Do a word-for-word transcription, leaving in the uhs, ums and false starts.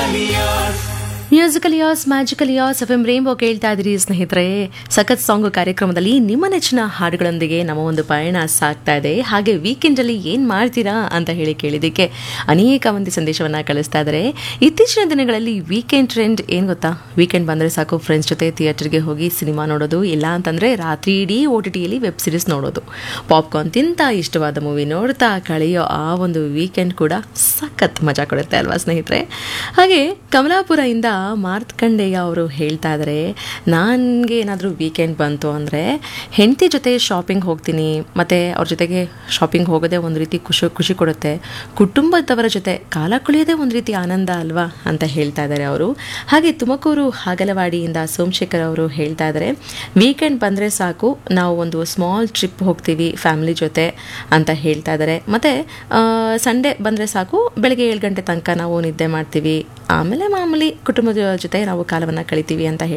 Musical as magical as F M rainbow ಕೇಳ್ತಾ ಇದ್ರಿ ಸ್ನೇಹಿತರೆ. ಸಖತ್ ಸಾಂಗ್ ಕಾರ್ಯಕ್ರಮದಲ್ಲಿ ನಿಮ್ಮ ನೆಚ್ಚಿನ ಹಾಡುಗಳೊಂದಿಗೆ ನಮ್ಮ ಒಂದು ಪಯಣ ಸಾಗ್ತಾ ಇದೆ. ಹಾಗೆ ವೀಕೆಂಡಲ್ಲಿ ಏನು ಮಾಡ್ತೀರಾ ಅಂತ ಹೇಳಿ ಕೇಳಿದ್ದಕ್ಕೆ ಅನೇಕ ಮಂದಿ ಸಂದೇಶವನ್ನು ಕಳಿಸ್ತಾ ಇದ್ದಾರೆ. ಇತ್ತೀಚಿನ ದಿನಗಳಲ್ಲಿ ವೀಕೆಂಡ್ ಟ್ರೆಂಡ್ ಏನು ಗೊತ್ತಾ, ವೀಕೆಂಡ್ ಬಂದರೆ ಸಾಕು ಫ್ರೆಂಡ್ಸ್ ಜೊತೆ ಥಿಯೇಟರ್ಗೆ ಹೋಗಿ ಸಿನಿಮಾ ನೋಡೋದು, ಇಲ್ಲ ಅಂತಂದರೆ ರಾತ್ರಿ ಇಡೀ ಓ ಟಿ ಟಿಯಲ್ಲಿ ವೆಬ್ ಸೀರೀಸ್ ನೋಡೋದು, ಪಾಪ್ಕಾರ್ನ್ ತಿಂತ ಇಷ್ಟವಾದ ಮೂವಿ ನೋಡ್ತಾ ಕಳೆಯೋ ಆ ಒಂದು ವೀಕೆಂಡ್ ಕೂಡ ಸಖತ್ ಮಜಾ ಕೊಡುತ್ತೆ ಅಲ್ವಾ ಸ್ನೇಹಿತರೆ. ಹಾಗೆ ಕಮಲಾಪುರದಿಂದ ಮಾರ್ತಕಂಡೇಯ ಅವರು ಹೇಳ್ತಾ ಇದ್ದಾರೆ, ನನಗೆ ಏನಾದರೂ ವೀಕೆಂಡ್ ಬಂತು ಅಂದರೆ ಹೆಂಡತಿ ಜೊತೆ ಶಾಪಿಂಗ್ ಹೋಗ್ತೀನಿ, ಮತ್ತು ಅವ್ರ ಜೊತೆಗೆ ಶಾಪಿಂಗ್ ಹೋಗೋದೇ ಒಂದು ರೀತಿ ಖುಷಿ ಖುಷಿ ಕೊಡುತ್ತೆ, ಕುಟುಂಬದವರ ಜೊತೆ ಕಾಲ ಕಳೆಯೋದೇ ಒಂದು ರೀತಿ ಆನಂದ ಅಲ್ವಾ ಅಂತ ಹೇಳ್ತಾ ಇದ್ದಾರೆ ಅವರು. ಹಾಗೆ ತುಮಕೂರು ಹಾಗಲವಾಡಿಯಿಂದ ಸೋಮಶೇಖರ್ ಅವರು ಹೇಳ್ತಾ ಇದ್ದಾರೆ, ವೀಕೆಂಡ್ ಬಂದರೆ ಸಾಕು ನಾವು ಒಂದು ಸ್ಮಾಲ್ ಟ್ರಿಪ್ ಹೋಗ್ತೀವಿ ಫ್ಯಾಮಿಲಿ ಜೊತೆ ಅಂತ ಹೇಳ್ತಾ ಇದ್ದಾರೆ. ಮತ್ತು ಸಂಡೇ ಬಂದರೆ ಸಾಕು ಬೆಳಗ್ಗೆ ಏಳು ಗಂಟೆ ತನಕ ನಾವು ನಿದ್ದೆ ಮಾಡ್ತೀವಿ, ಆಮೇಲೆ ಮಾಮೂಲಿ ಕುಟುಂಬದ ಜೊತೆ ನಾವು ಕಾಲವನ್ನು ಕಳಿತೀವಿ ಅಂತ